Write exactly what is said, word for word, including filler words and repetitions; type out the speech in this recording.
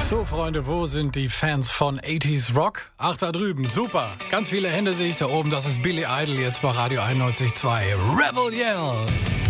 So, Freunde, wo sind die Fans von achtziger Rock? Ach, da drüben, super. Ganz viele Hände sehe ich da oben. Das ist Billy Idol jetzt bei Radio einundneunzig Komma zwei. Rebel Yell!